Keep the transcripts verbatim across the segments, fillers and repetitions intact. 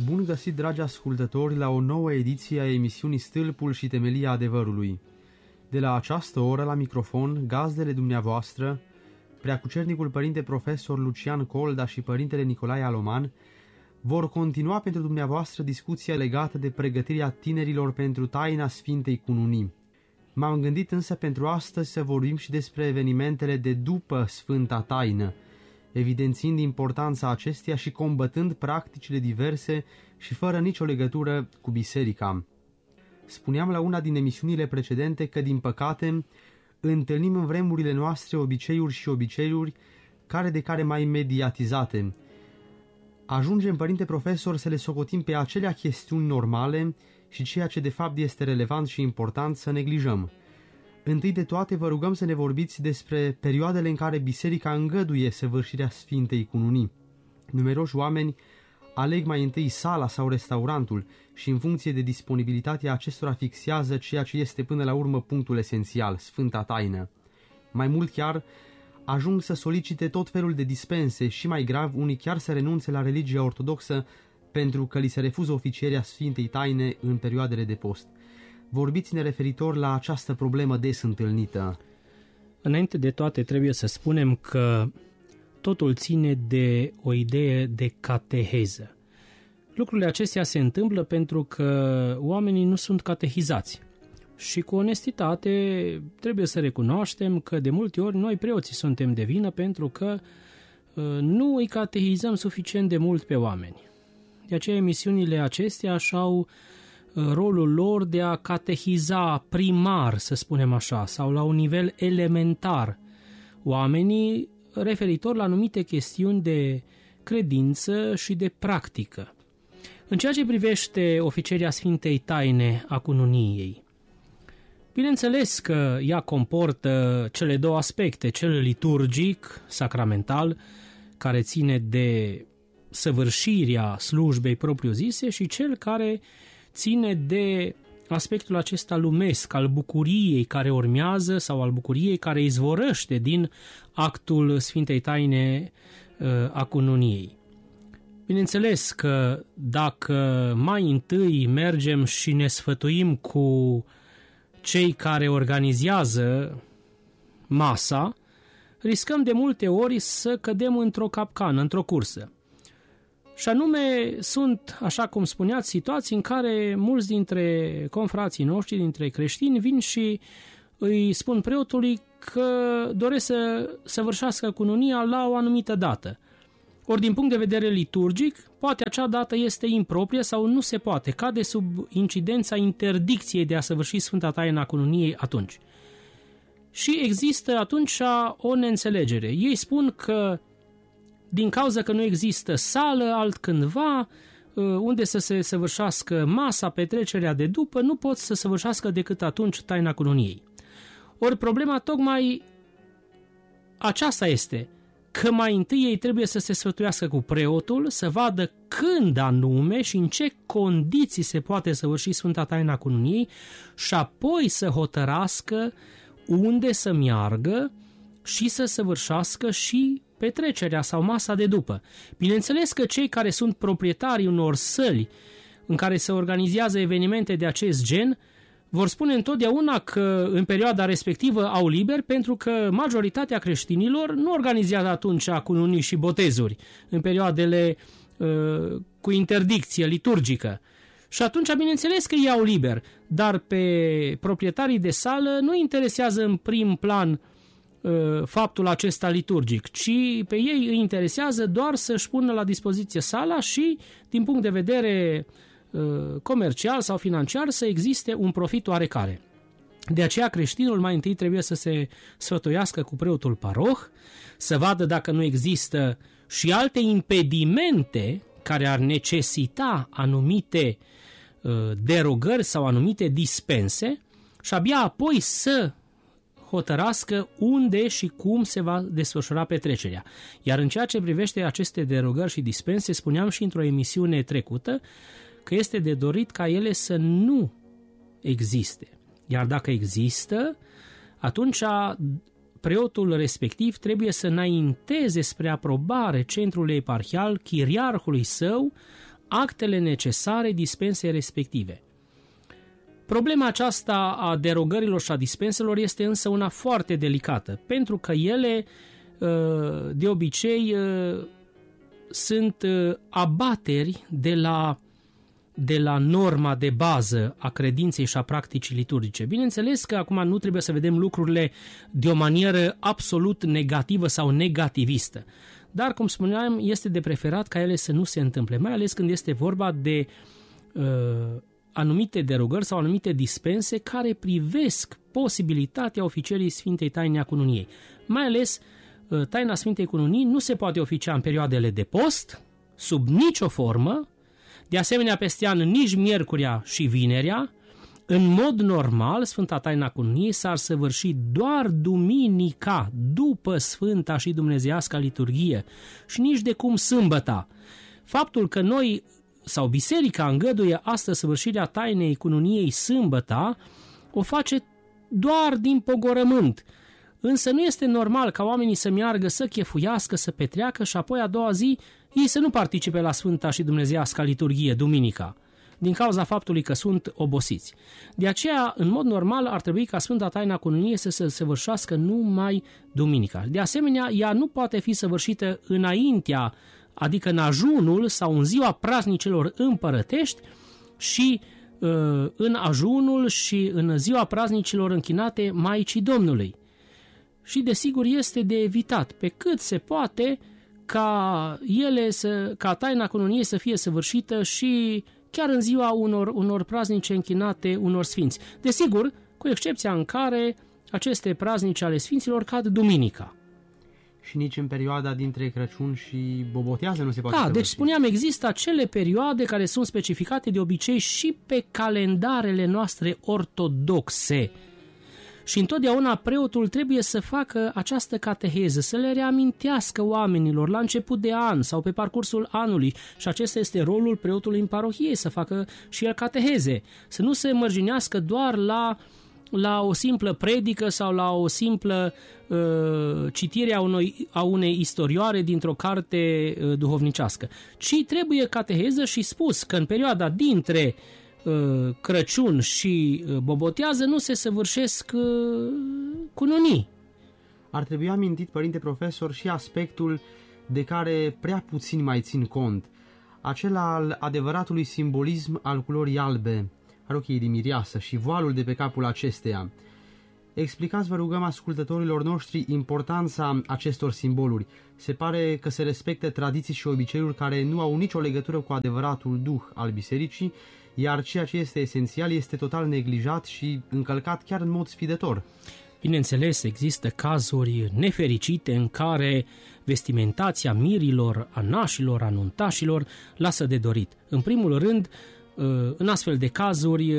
Bun găsit, dragi ascultători, la o nouă ediție a emisiunii Stâlpul și Temelia Adevărului. De la această oră, la microfon, gazdele dumneavoastră, Preacucernicul Părinte Profesor Lucian Colda și Părintele Nicolae Aloman, vor continua pentru dumneavoastră discuția legată de pregătirea tinerilor pentru taina Sfintei Cununii. M-am gândit însă pentru astăzi să vorbim și despre evenimentele de după Sfânta Taină, evidențiind importanța acesteia și combătând practicile diverse și fără nicio legătură cu biserica. Spuneam la una din emisiunile precedente că, din păcate, întâlnim în vremurile noastre obiceiuri și obiceiuri care de care mai mediatizate. Ajungem, Părinte Profesor, să le socotim pe acelea chestiuni normale și ceea ce de fapt este relevant și important să neglijăm. Întâi de toate vă rugăm să ne vorbiți despre perioadele în care biserica îngăduie săvârșirea Sfintei Cununii. Numeroși oameni aleg mai întâi sala sau restaurantul și în funcție de disponibilitatea acestora fixează ceea ce este până la urmă punctul esențial, Sfânta Taină. Mai mult chiar, ajung să solicite tot felul de dispense și, mai grav, unii chiar să renunțe la religia ortodoxă pentru că li se refuză oficierea Sfintei Taine în perioadele de post. Vorbiți-ne referitor la această problemă des întâlnită. Înainte de toate, trebuie să spunem că totul ține de o idee de cateheză. Lucrurile acestea se întâmplă pentru că oamenii nu sunt catehizați. Și cu onestitate trebuie să recunoaștem că de multe ori noi preoții suntem de vină pentru că nu îi catehizăm suficient de mult pe oameni. De aceea emisiunile acestea și-au rolul lor de a catehiza primar, să spunem așa, sau la un nivel elementar oamenii referitor la anumite chestiuni de credință și de practică. În ceea ce privește oficierea Sfintei Taine a Cununiei, bineînțeles că ea comportă cele două aspecte, cel liturgic, sacramental, care ține de săvârșirea slujbei propriu-zise, și cel care ține de aspectul acesta lumesc, al bucuriei care urmează sau al bucuriei care izvorăște din actul Sfintei Taine a Cununiei. Bineînțeles că dacă mai întâi mergem și ne sfătuim cu cei care organizează masa, riscăm de multe ori să cădem într-o capcană, într-o cursă. Și anume, sunt, așa cum spuneați, situații în care mulți dintre confrații noștri, dintre creștini, vin și îi spun preotului că doresc să săvârșească cununia la o anumită dată. Ori, din punct de vedere liturgic, poate acea dată este improprie sau nu se poate, cade sub incidența interdicției de a săvârși Sfânta Taina Cununiei atunci. Și există atunci o neînțelegere. Ei spun că din cauza că nu există sală altcândva unde să se săvârșească masa, petrecerea de după, nu pot să săvârșească decât atunci taina cununiei. Ori problema tocmai aceasta este, că mai întâi ei trebuie să se sfătuiască cu preotul, să vadă când anume și în ce condiții se poate săvârși Sfânta Taina Cununiei și apoi să hotărască unde să meargă și să săvârșească și petrecerea sau masa de după. Bineînțeles că cei care sunt proprietarii unor săli în care se organizează evenimente de acest gen vor spune întotdeauna că în perioada respectivă au liber, pentru că majoritatea creștinilor nu organizează atunci cununii și botezuri în perioadele uh, cu interdicție liturgică. Și atunci, bineînțeles că ei au liber, dar pe proprietarii de sală nu interesează în prim plan faptul acesta liturgic, ci pe ei îi interesează doar să-și pună la dispoziție sala și, din punct de vedere comercial sau financiar, să existe un profit oarecare. De aceea creștinul mai întâi trebuie să se sfătuiască cu preotul paroh, să vadă dacă nu există și alte impedimente care ar necesita anumite derogări sau anumite dispense și abia apoi să hotărască unde și cum se va desfășura petrecerea. Iar în ceea ce privește aceste derogări și dispense, spuneam și într-o emisiune trecută că este de dorit ca ele să nu existe. Iar dacă există, atunci preotul respectiv trebuie să înainteze spre aprobare centrului eparhial, chiriarhului său, actele necesare dispensei respective. Problema aceasta a derogărilor și a dispenselor este însă una foarte delicată, pentru că ele, de obicei, sunt abateri de la, de la norma de bază a credinței și a practicii liturgice. Bineînțeles că acum nu trebuie să vedem lucrurile de o manieră absolut negativă sau negativistă, dar, cum spuneam, este de preferat ca ele să nu se întâmple, mai ales când este vorba de uh, anumite derogări sau anumite dispense care privesc posibilitatea oficierii Sfintei Taine a Cununiei. Mai ales, taina Sfintei Cununii nu se poate oficia în perioadele de post, sub nicio formă, de asemenea peste an nici miercurea și vinerea. În mod normal, Sfânta Taina Cununiei s-ar săvârși doar duminica, după Sfânta și Dumnezeiasca liturghie, și nici de cum sâmbăta. Faptul că noi sau biserica îngăduie astăzi săvârșirea tainei Cununiei sâmbăta, o face doar din pogorământ. Însă nu este normal ca oamenii să meargă să chefuiască, să petreacă și apoi a doua zi ei să nu participe la Sfânta și Dumnezeiasca liturghie duminica, din cauza faptului că sunt obosiți. De aceea, în mod normal, ar trebui ca Sfânta Taina Cununiei să se săvârșească numai duminica. De asemenea, ea nu poate fi săvârșită înaintea, adică în ajunul sau în ziua praznicelor împărătești și uh, în ajunul și în ziua praznicilor închinate Maicii Domnului. Și desigur este de evitat pe cât se poate ca ele să, ca taina Cununiei să fie săvârșită și chiar în ziua unor, unor praznice închinate unor sfinți. Desigur, cu excepția în care aceste praznice ale sfinților cad duminica. Și nici în perioada dintre Crăciun și Bobotează nu se poate Da, săvârși. deci spuneam, există acele perioade care sunt specificate de obicei și pe calendarele noastre ortodoxe. Și întotdeauna preotul trebuie să facă această cateheză, să le reamintească oamenilor la început de an sau pe parcursul anului. Și acesta este rolul preotului în parohie, să facă și el cateheze. Să nu se mărginească doar la, la o simplă predică sau la o simplă uh, citire a, unui, a unei istorioare dintr-o carte uh, duhovnicească. Ci trebuie cateheză și spus că în perioada dintre Crăciun și Bobotează nu se săvârșesc cununii. Ar trebui amintit, părinte profesor, și aspectul de care prea puțin mai țin cont, acela al adevăratului simbolism al culorii albe, a rochiei de mireasă și voalul de pe capul acesteia. Explicați, vă rugăm, ascultătorilor noștri importanța acestor simboluri. Se pare că se respectă tradiții și obiceiuri care nu au nicio legătură cu adevăratul duh al bisericii, iar ceea ce este esențial este total neglijat și încălcat chiar în mod sfidător. Bineînțeles, există cazuri nefericite în care vestimentația mirilor, a nașilor, a nuntașilor lasă de dorit. În primul rând, în astfel de cazuri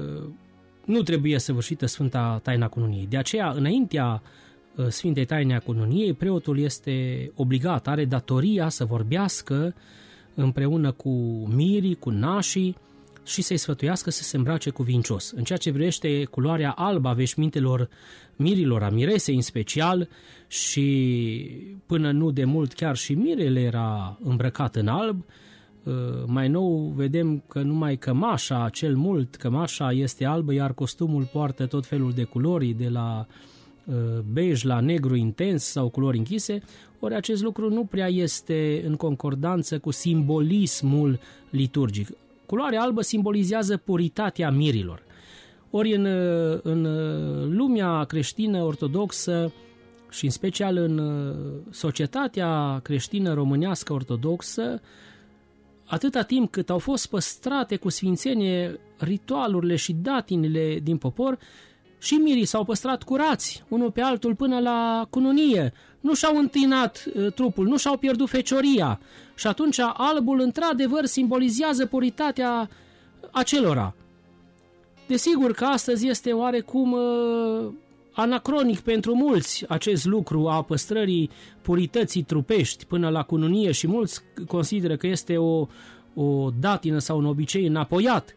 nu trebuie săvârșită Sfânta Taina Cununiei. De aceea, înaintea Sfintei Taine a Cununiei, preotul este obligat, are datoria să vorbească împreună cu mirii, cu nașii, și să-i sfătuiască să se îmbrace cuvincios. În ceea ce privește culoarea albă a veșmintelor mirilor, a miresei în special, și până nu de mult chiar și mirele era îmbrăcat în alb, mai nou vedem că numai cămașa, cel mult cămașa este albă, iar costumul poartă tot felul de culori, de la bej la negru intens sau culori închise, ori acest lucru nu prea este în concordanță cu simbolismul liturgic. Culoarea albă simbolizează puritatea mirilor. Ori în, în lumea creștină ortodoxă și în special în societatea creștină românească ortodoxă, atâta timp cât au fost păstrate cu sfințenie ritualurile și datinile din popor, și mirii s-au păstrat curați, unul pe altul până la cununie, nu și-au întinat uh, trupul, nu și-au pierdut fecioria. Și atunci albul într-adevăr simbolizează puritatea acelora. Desigur că astăzi este oarecum uh, anacronic pentru mulți acest lucru a păstrării purității trupești până la cununie și mulți consideră că este o, o datină sau un obicei înapoiat.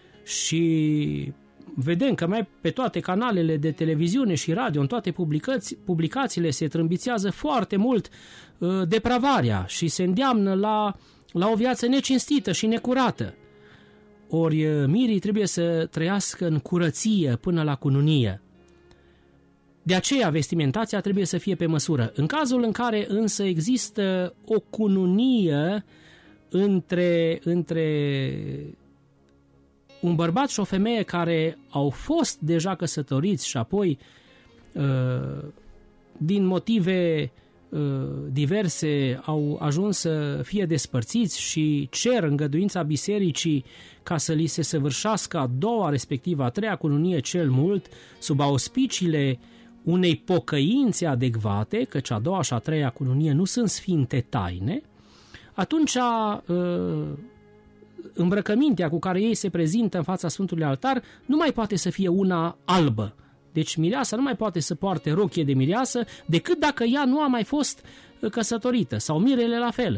Și vedem că mai pe toate canalele de televiziune și radio, în toate publicați, publicațiile se trâmbițează foarte mult uh, depravarea și se îndeamnă la la o viață necinstită și necurată. Ori mirii trebuie să trăiască în curăție până la cununie. De aceea vestimentația trebuie să fie pe măsură. În cazul în care însă există o cununie între, între un bărbat și o femeie care au fost deja căsătoriți și apoi din motive diverse au ajuns să fie despărțiți și cer îngăduința bisericii ca să li se săvârșească a doua, respectiv a treia cununie cel mult, sub auspiciile unei pocăințe adecvate, căci a doua și a treia cununie nu sunt sfinte taine, atunci îmbrăcămintea cu care ei se prezintă în fața Sfântului Altar nu mai poate să fie una albă. Deci mireasa nu mai poate să poarte rochie de mireasă decât dacă ea nu a mai fost căsătorită, sau mirele la fel.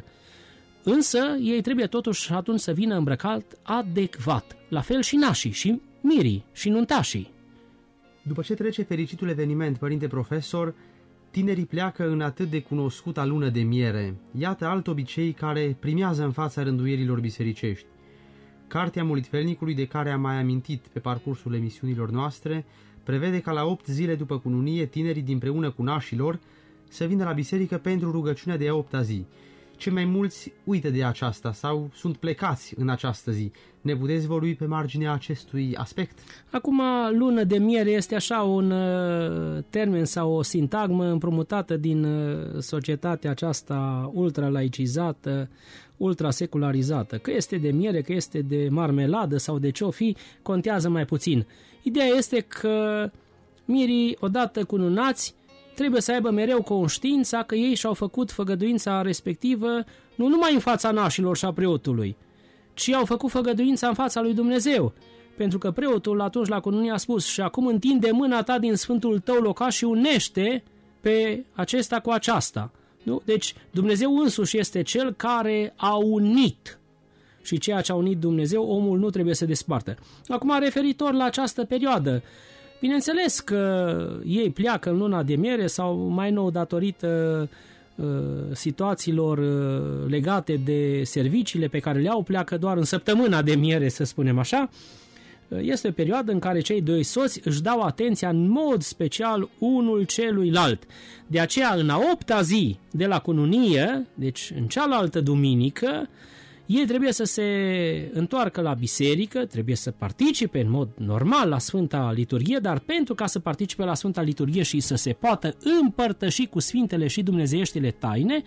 Însă ei trebuie totuși atunci să vină îmbrăcat adecvat. La fel și nașii, și mirii, și nuntașii. După ce trece fericitul eveniment, părinte profesor, tinerii pleacă în atât de cunoscuta lună de miere. Iată alt obicei care primează în fața rânduierilor bisericești. Cartea Molitvelnicului, de care am mai amintit pe parcursul emisiunilor noastre, prevede ca la opt zile după cununie tinerii dinpreună cu nașilor să vină la biserică pentru rugăciunea de a opta zi. Cei mai mulți uită de aceasta sau sunt plecați în această zi. Ne puteți vorbi pe marginea acestui aspect? Acum, lună de miere este așa un uh, termen sau o sintagmă împrumutată din uh, societatea aceasta ultra-laicizată, ultra-secularizată. Că este de miere, că este de marmeladă sau de ce-o fi, contează mai puțin. Ideea este că mirii, odată cununați, trebuie să aibă mereu conștiința că ei și-au făcut făgăduința respectivă nu numai în fața nașilor și a preotului, ci au făcut făgăduința în fața lui Dumnezeu. Pentru că preotul atunci la cununie a spus: și acum întinde mâna ta din sfântul tău locaș și unește pe acesta cu aceasta. Nu? Deci Dumnezeu însuși este cel care a unit. Și ceea ce a unit Dumnezeu, omul nu trebuie să despartă. Acum, referitor la această perioadă, bineînțeles că ei pleacă în luna de miere sau mai nou datorită uh, situațiilor uh, legate de serviciile pe care le au, pleacă doar în săptămâna de miere, să spunem așa. Este o perioadă în care cei doi soți își dau atenția în mod special unul celuilalt. De aceea, în a opta zi de la cununie, deci în cealaltă duminică, ei trebuie să se întoarcă la biserică, trebuie să participe în mod normal la Sfânta Liturghie, dar pentru ca să participe la Sfânta Liturghie și să se poată împărtăși cu Sfintele și dumnezeieștile taine,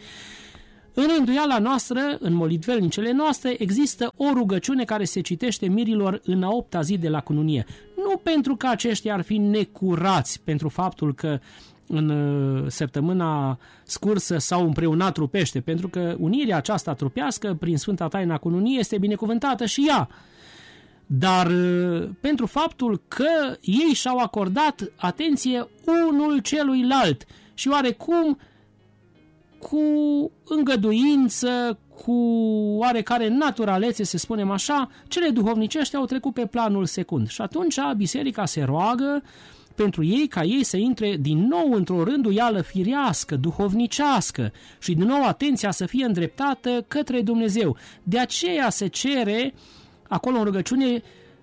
în rânduiala noastră, în molitvelnicele noastre, există o rugăciune care se citește mirilor în a opta zi de la cununie. Nu pentru că aceștia ar fi necurați pentru faptul că în săptămâna scursă s-au împreunat trupește, pentru că unirea aceasta trupească prin Sfânta Taina Cununiei este binecuvântată și ea, dar pentru faptul că ei și-au acordat atenție unul celuilalt și oarecum cu îngăduință, cu oarecare naturalețe, să spunem așa, cele duhovnicești au trecut pe planul secund. Și atunci biserica se roagă pentru ei ca ei să intre din nou într-o rânduială firească, duhovnicească și din nou atenția să fie îndreptată către Dumnezeu. De aceea se cere acolo în rugăciune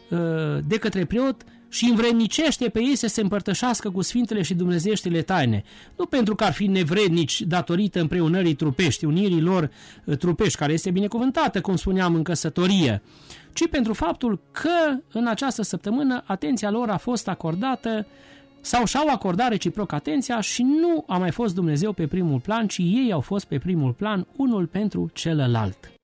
de către preot și învrednicește pe ei să se împărtășească cu Sfintele și Dumnezeieștile taine. Nu pentru că ar fi nevrednici datorită împreunării trupești, unirii lor trupești, care este binecuvântată, cum spuneam, în căsătorie, ci pentru faptul că în această săptămână atenția lor a fost acordată sau și-au acordat reciproc atenția și nu a mai fost Dumnezeu pe primul plan, ci ei au fost pe primul plan unul pentru celălalt.